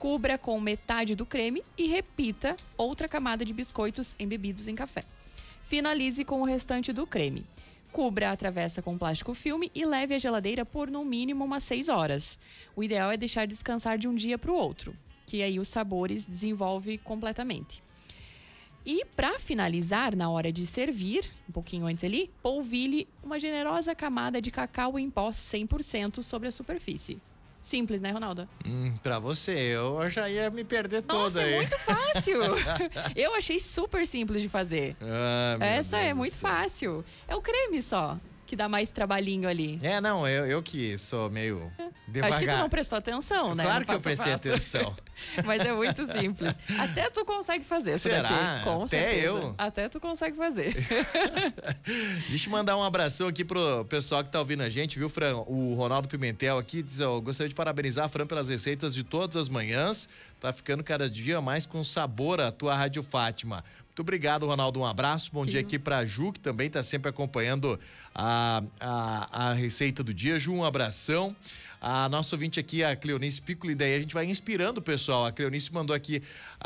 Cubra com metade do creme e repita outra camada de biscoitos embebidos em café. Finalize com o restante do creme. Cubra a travessa com plástico filme e leve à geladeira por no mínimo umas 6 horas. O ideal é deixar descansar de um dia para o outro, que aí os sabores desenvolvem completamente. E para finalizar, na hora de servir, um pouquinho antes ali, polvilhe uma generosa camada de cacau em pó 100% sobre a superfície. Simples, né, Ronaldo? Pra você, eu já ia me perder toda. Nossa, aí. é muito fácil. Eu achei super simples de fazer. Essa é muito fácil. É o creme só que dá mais trabalhinho ali. Não, eu que sou meio devagar. Acho que tu não prestou atenção, né? Claro que eu prestei atenção. Mas é muito simples. Até tu consegue fazer isso Será? daqui. Com Até certeza. eu? Até tu consegue fazer. Deixa eu mandar um abração aqui pro pessoal que tá ouvindo a gente, viu, Fran? O Ronaldo Pimentel aqui diz, eu gostaria de parabenizar a Fran pelas receitas de todas as manhãs. Tá ficando cada dia mais com sabor a tua Rádio Fátima. Muito obrigado, Ronaldo. Um abraço. Bom dia aqui pra Ju, que também tá sempre acompanhando a receita do dia. Ju, um abração. A nossa ouvinte aqui, a Cleonice Piccoli, daí a gente vai inspirando o pessoal. A Cleonice mandou aqui,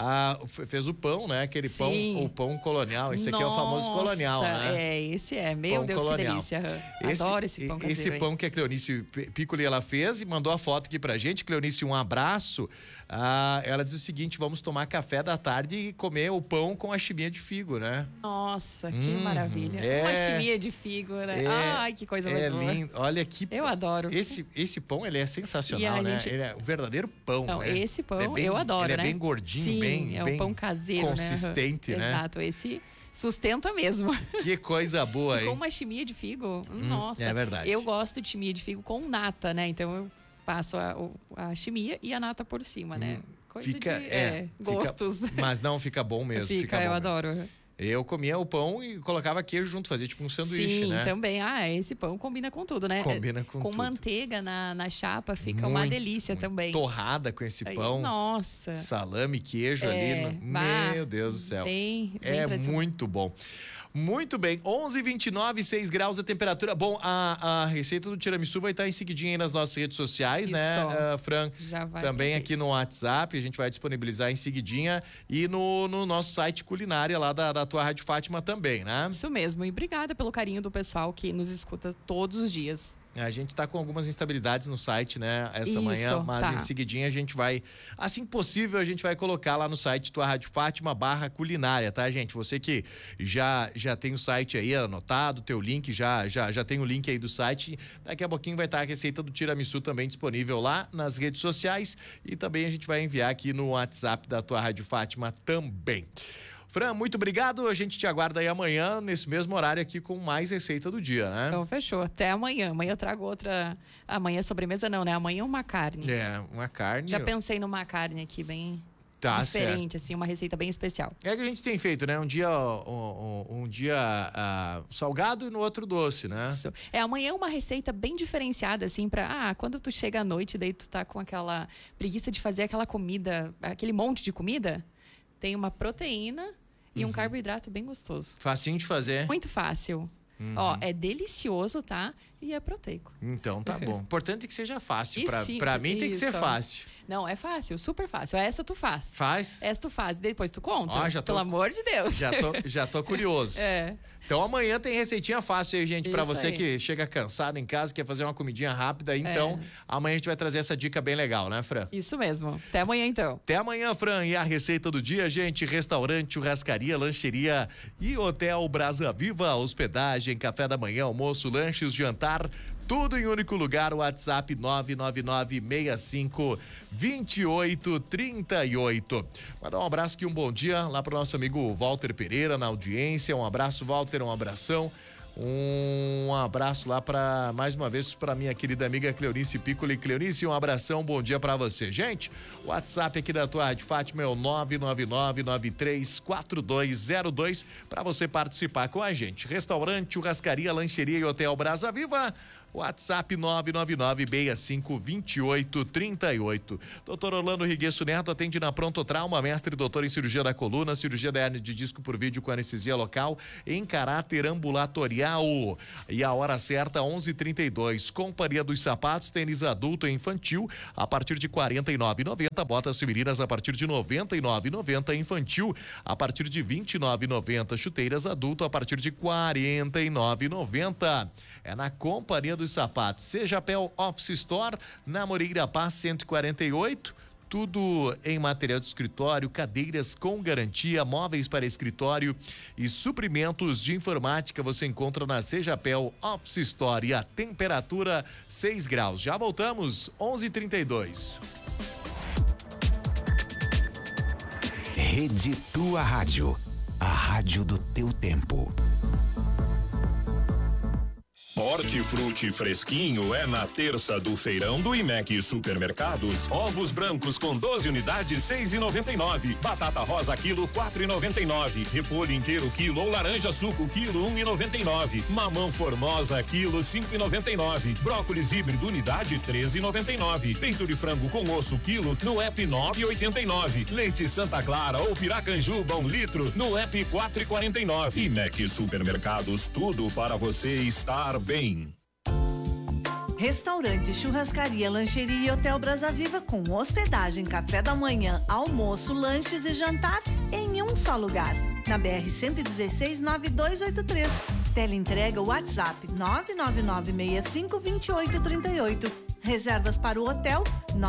fez o pão, né? Aquele pão, o pão colonial. Esse aqui é o famoso colonial, né? Esse é. Meu Pão Deus, colonial. que delícia. Adoro esse pão caseiro. Esse pão que a Cleonice Piccoli, ela fez e mandou a foto aqui pra gente. Cleonice, um abraço. Ela diz o seguinte, vamos tomar café da tarde e comer o pão com a chiminha de figo, né? Nossa, que maravilha. Uma chiminha de figo, né? Ai, que coisa mais boa. Lindo. Olha que... Eu adoro. Esse pão, ele é sensacional, né? Ele é um verdadeiro pão, Não, né? esse pão eu adoro, ele né? é bem gordinho, Sim, bem é um pão caseiro, consistente, né? Exato, esse sustenta mesmo. Que coisa boa, e hein? com uma chimia de figo, nossa. É verdade. Eu gosto de chimia de figo com nata, né? Então eu passo a chimia e a nata por cima, né? Coisa gostos. Mas não, fica bom mesmo. Fica bom eu mesmo. adoro. Eu comia o pão e colocava queijo junto, fazia tipo um sanduíche, né? Sim, também. Esse pão combina com tudo, né? Combina com tudo. Com manteiga na chapa fica uma delícia também. Torrada com esse pão. Nossa. Salame, queijo ali. Meu Deus do céu. Bem muito bom. Muito bem, 11h29, 6 graus a temperatura. Bom, a receita do tiramisu vai estar em seguidinha aí nas nossas redes sociais, né, Fran? Já vai. Também aqui no WhatsApp, a gente vai disponibilizar em seguidinha e no nosso site culinária lá da tua Rádio Fátima também, né? Isso mesmo, e obrigada pelo carinho do pessoal que nos escuta todos os dias. A gente tá com algumas instabilidades no site, né, manhã, mas em seguidinha a gente vai, assim que possível, a gente vai colocar lá no site tua Rádio Fátima /culinária, tá, gente? Você que já tem o site aí anotado, teu link, já tem o link aí do site, daqui a pouquinho vai estar a receita do tiramisu também disponível lá nas redes sociais e também a gente vai enviar aqui no WhatsApp da tua Rádio Fátima também. Fran, muito obrigado. A gente te aguarda aí amanhã, nesse mesmo horário aqui, com mais receita do dia, né? Então, fechou. Até amanhã. Amanhã eu trago outra. Amanhã é sobremesa, não, né? Amanhã uma carne. Uma carne. Já pensei numa carne aqui bem diferente, assim, uma receita bem especial. É que a gente tem feito, né? Um dia salgado e no outro doce, né? Isso. Amanhã uma receita bem diferenciada, assim, pra. Quando tu chega à noite, daí tu tá com aquela preguiça de fazer aquela comida, aquele monte de comida. Tem uma proteína e um carboidrato bem gostoso. Facinho de fazer. Muito fácil. É delicioso, tá? E é proteico. Então tá bom. Importante é que seja fácil. Sim, pra mim tem que ser fácil. Não, é fácil, super fácil. Essa tu faz. Faz? Essa tu faz. Depois tu conta. Pelo amor de Deus. Já tô curioso. Então amanhã tem receitinha fácil aí, gente, pra você que chega cansado em casa, quer fazer uma comidinha rápida. Então, amanhã a gente vai trazer essa dica bem legal, né, Fran? Isso mesmo. Até amanhã, então. Até amanhã, Fran. E a receita do dia, gente, restaurante, churrascaria, lancheria e Hotel Brasa Viva, hospedagem, café da manhã, almoço, lanches, jantar, tudo em único lugar. WhatsApp 999-65-2838. Mandar um abraço aqui, um bom dia lá pro nosso amigo Walter Pereira na audiência. Um abraço, Walter, um abração. Um abraço lá mais uma vez para minha querida amiga Cleonice Piccoli. Cleonice, um abração, bom dia para você. Gente, o WhatsApp aqui da tua Rádio Fátima é o 999-934202 para você participar com a gente. Restaurante, churrascaria, lancheria e Hotel Brasa Viva, WhatsApp 999-652838. Doutor Orlando Riguesso Neto atende na Pronto Trauma, mestre doutor em cirurgia da coluna, cirurgia da hernia de disco por vídeo com anestesia local em caráter ambulatorial. E a hora certa, 11h32. Companhia dos Sapatos, tênis adulto e infantil a partir de R$ 49,90. Botas femininas a partir de R$ 99,90. Infantil a partir de R$ 29,90. Chuteiras adulto a partir de R$ 49,90. É na Companhia dos Sapatos. Sejapel Office Store, na Moreira Paz 148. Tudo em material de escritório, cadeiras com garantia, móveis para escritório e suprimentos de informática você encontra na Sejapel Office Store. E a temperatura 6 graus. Já voltamos, 11h32. Rede Tua Rádio, a rádio do teu tempo. Hortifruti fresquinho é na terça do feirão do IMEC Supermercados. Ovos brancos com 12 unidades, 6,99. Batata rosa quilo, 4,99. Repolho inteiro quilo ou laranja suco quilo, 1,99. Mamão formosa quilo, 5,99. Brócolis híbrido unidade, 13,99. Peito de frango com osso quilo no app 9,89. Leite Santa Clara ou Piracanjuba 1 litro no app 4,49. IMEC Supermercados, tudo para você estar bem. Restaurante, churrascaria, lancheria e Hotel Brasa Viva com hospedagem, café da manhã, almoço, lanches e jantar em um só lugar. Na BR-116-9283. Teleentrega WhatsApp 999652838. Reservas para o hotel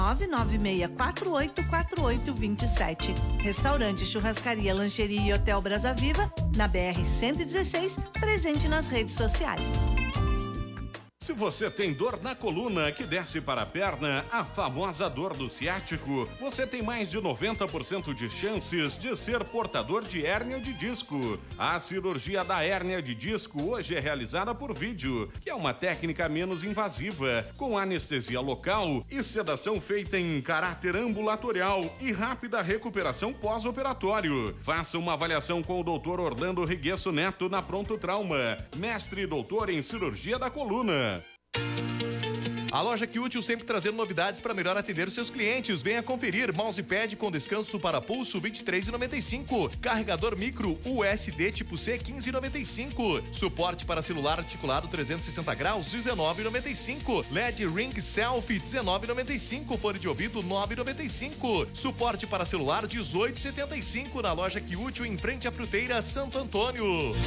996484827. Restaurante, churrascaria, lancheria e Hotel Brasa Viva na BR-116, presente nas redes sociais. Se você tem dor na coluna que desce para a perna, a famosa dor do ciático, você tem mais de 90% de chances de ser portador de hérnia de disco. A cirurgia da hérnia de disco hoje é realizada por vídeo, que é uma técnica menos invasiva, com anestesia local e sedação feita em caráter ambulatorial e rápida recuperação pós-operatório. Faça uma avaliação com o Dr. Orlando Riguesso Neto na Pronto Trauma, mestre e doutor em cirurgia da coluna. A loja Que Útil sempre trazendo novidades para melhor atender os seus clientes. Venha conferir: mousepad com descanso para pulso, R$ 23,95. Carregador micro USB tipo C, R$ 15,95. Suporte para celular articulado 360 graus, R$ 19,95. LED Ring Selfie, R$ 19,95. Fone de ouvido, R$ 9,95. Suporte para celular, R$ 18,75. Na loja Que Útil, em frente à Fruteira Santo Antônio.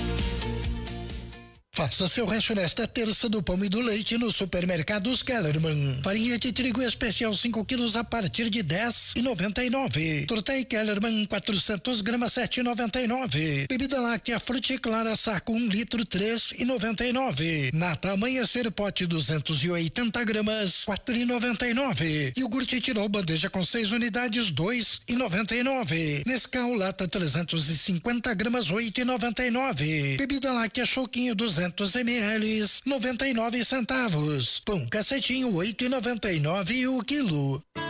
Faça seu rancho nesta terça do pão e do leite no Supermercados Kellerman. Farinha de trigo especial 5 quilos a partir de 10,99. Tortei Kellerman 400 gramas 7,99. Bebida láctea Fruticlara saco 1 litro 3,99. Nata Amanhecer pote 280 gramas 4,99. Iogurte Tirol bandeja com 6 unidades 2,99. Nescau lata 350 gramas 8,99. Bebida láctea Choquinho 200 ml, 99 centavos. Pão cacetinho 8,99 o quilo.